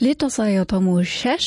Letos je tomu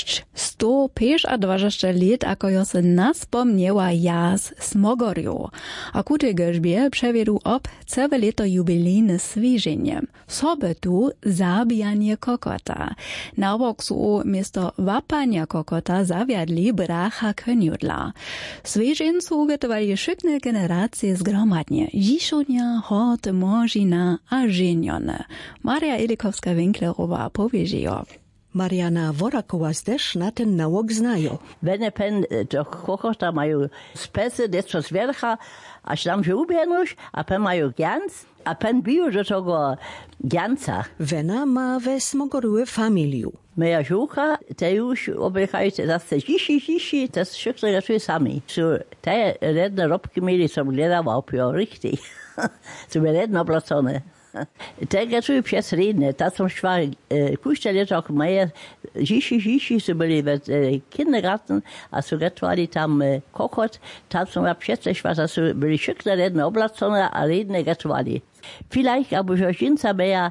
625 let, ako jo se naspomniała jaz Smogorju. A ku tej gežbie przewiedł ob całe leto jubilejne swieżenie. Sobotu zabijanie kokota. Na boksu miesto wapania kokota zawiadli bracha koniudla. Swieżencu ugotowali szykne generacje zgromadnie. Jiszunia, hot, możina a żenione. Maria Elikowska-Winklerowa powiedziała. Mariana Worakowa też na ten nałog znają. Wenn pen do kokota mają spesy, desto zwiercha, aż tam się ubienusz, a pen mają gians, a pen biją do tego gianca. Wena ma we Smogorju familię. Moja żółka, te już obrychają zase zishi, to jest wszystko gotuje sami. So, te redne robki mieli, som gledała opio, richtig. So, redne oblacone. Te gotuje przez redne, ta som szła, kuszczeli tak moje zishi, so byli w kindergarten, a so gotowali tam kokot, tam som przez szła, so byli wszystko redne oblacone, a redne gotowali. Vielleicht aber Jožinca meja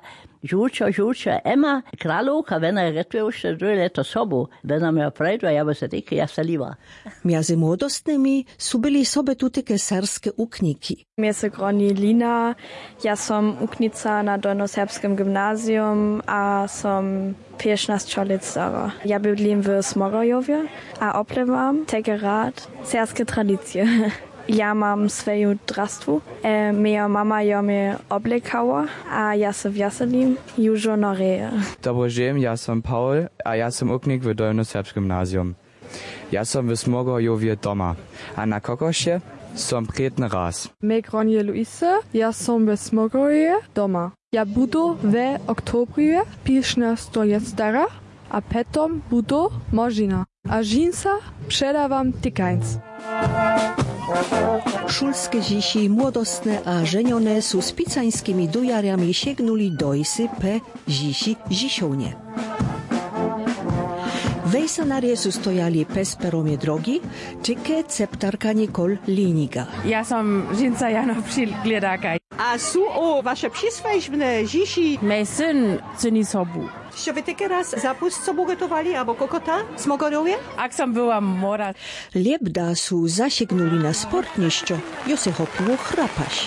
žuča Emma Kralovka, vena gotuje už 2 leta sobu, vena me oprejdu, a ja by se tike jasaliva. Między młodostnymi su byli sobie tu takie serskie ukniki. Mnie se groni Lina, ja som uknica na Dolnoserbskim gimnazjum, a som 15 let stara. Ja bydlim w Smogorjowie, a oplewam tege rad serskie tradycje. Ja mam swoją drastwu. Moja mama jo mnie oblekała, a ja se wjaselim jużo na reje. Dobry dzień, ja som Paul, a ja som uknik w Dolnoserbskim gimnazjum. Ja som w Smogorjowie doma, a na kokosie som prietny raz. Me gronje Luise, ja som w Smogorje doma. Ja budu w oktobrie 15 let stara, a potom budu možina. A žinca przedawam tykańc. Szulskie dzieci młodostne a żenione su z picańskimi dujariami siegnuli dojsy pe dzieci zisiownie. Wejsanarie su stojali pes peromie drogi, czyke ceptarka Nikol Liniga. Ja som žinca Jano Přilgledaka. A su o wasze przysłajne dzieci? Mej syn cyni sobu. Що ви таки раз запуск собу готували або kokota z Mogorjowie? Ak som była mora. Liebda su zasiegnuli na sportniszczo, jo se hopło chrapaś.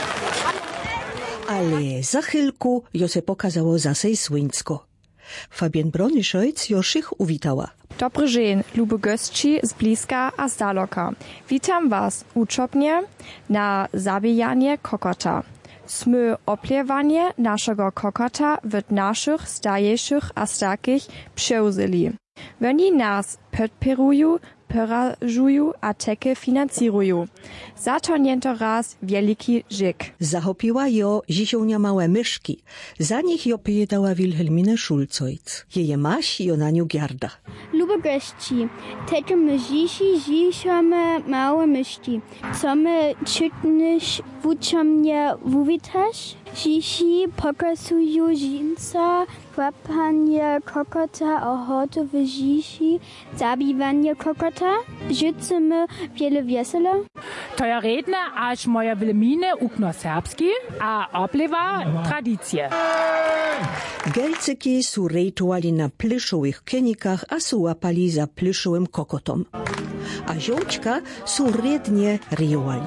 Ale za chwilku jo se pokazało zase słońsko. Fabian Broniszojc już ich uwitała. Dobry dzień, lube gości z bliska a z daleka. Witam was uczopnie na zabijanie kokota. Smy oplewanie naszego kokota w naszych stajejszych a stakich przeuzeli. Oni nas podpierują, porażują a takie financirują. Za to niento raz wielki żyk. Zachopiła jo zisiownia małe myszki. Za nich jo pytała Wilhelmine Schulzojc. Jeje maś jo na nią giarda. Lube gości, takie my zisiome małe myszki. Co my czytnisz wuczomnie wówitasz? Zisi pokazują żinca, łapanie kokota, ochoty w zisi, zabiwanie kokota. Życzymy wiele wiesela. To ja redne, aż moja Wilhelmine ukno serbski, a oplewa tradycje. Gelcyki su rejtowali na plyszowych kenikach, a su łapali za plyszowym kokotom. A ziączka su rednie ryjowali.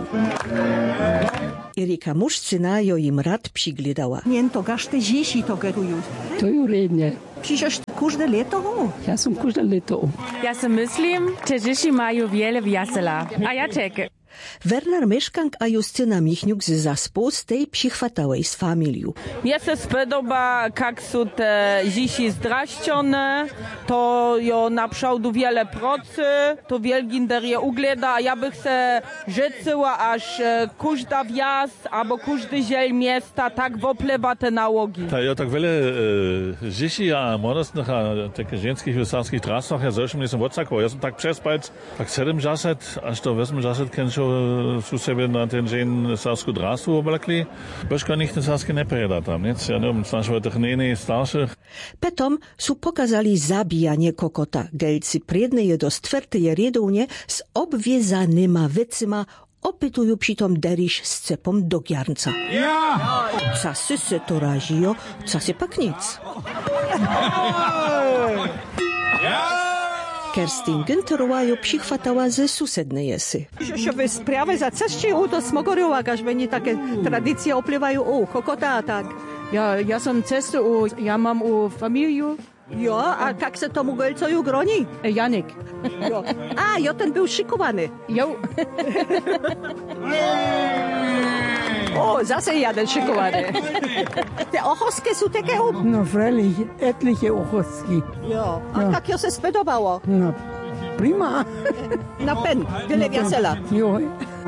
Erika Muszcyna jo im rad przyglądała. Nie, to gaszte dzieci to gerują. To ju rednie. Przecież każde leto? Ja sam każde leto. Ja se myslím, te dzieci mają wiele wiesela. A ja czekam. Werner Mieszkank a Justyna Michniuk z zaspół z tej przychwatałej z familią. Mnie się spodoba, jak są te dzieci zdraścione, to jo naprawdę wiele pracy, to wielginder je ugleda, a ja bych se życzyła, aż każda wjazd albo każdy dziel miasta tak woplewa te nałogi. Ja tak wiele dzieci, a młodostnych, a takich żeńskich wysarskich trasach, ja zresztą nie jestem odsakował. Ja jestem tak przespać, tak 7 jaset, aż to 8 jaset kęczą su sebe na ten žen sarsku drastu oblekli, božko njih sarske ne prejeda tam, nic? Ja neviem, snažuje tých nejnej starších. Potom su pokazali zabijanie kokota. Gelci predne je do stvrteje redovnje s obviezanyma vecima opytują přitom deriš z cepom do giarnca. Ja! Casy se to ražijo, casy pak nic. Kerstin Günterowa jo přichvatała ze susednej jesy. Żeby sprawę za coś to Smogoriowa, każ będzie takie tradycje opływają kokota a tak. Ja sam cestu, ja mam familię. Jo, a jak se tomu golcoju groni? Janik. Jo. A, jo, ten był szykowany. Jo. O, zase jeden szykowany. Te ochoskie są takie No, freilich, etliche ochoski. Jo, a jak jo se spodobało? No, prima. Na pen, tyle wiesela. Jo.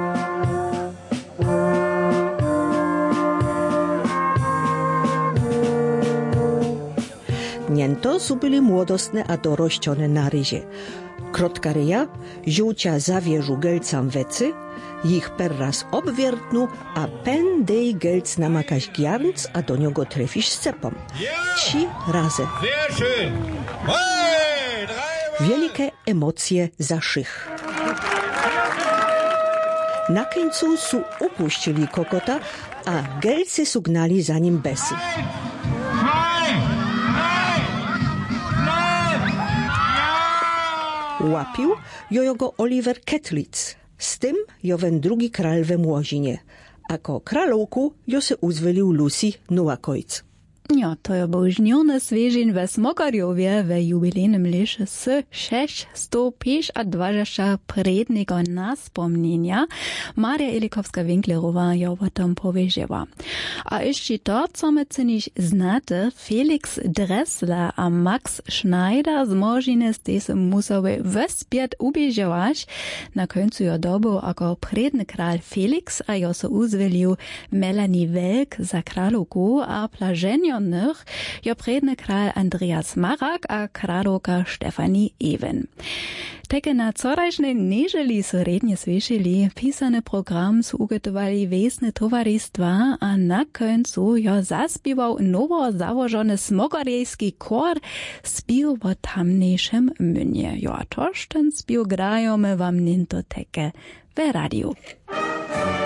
Niento su byli młodostne a dorościone na ryzie. Krotka ryja, żółcia zawierzu gelcam wecy, ich perraz obwiertnu, a pen dej gelc namakać giarnc, a do niego trefisz scepom. 3 razy. Wielkie emocje za szych. Na końcu su upuścili kokota, a gelcy sugnali za nim besy. Łapił jojogo Oliver Kettlitz, z tym jowen drugi kral we Młozinie, a ko kralowku jo se uzwolił Lucy Nuakojc. Ja, to je božnjone svežin ve Smogorjovje ve jubilejnem leše s 625 prednego naspomnienia. Marja Elikovska-Winklerowa je o tom poveževa. A ještě to, co me ceniš znate, Felix Dressler a Max Schneider z Młožine ste se museli vespět uběžovaš na koncu jo dobu ako predny král Felix a jo se uzvelil Melanie Welk za králowku a plaženjo jo predny král Andreas Marak a královka Stefanie Even. Také na corajšnej neželi so redne svišili, písaný program su ugotovali vesne tovaristva a na koncu jo zaspiewał novo założony smogorjejski kor spił w tamniejszym młynie. Jo a toż ten spił grajome wam ninto teke w radiu.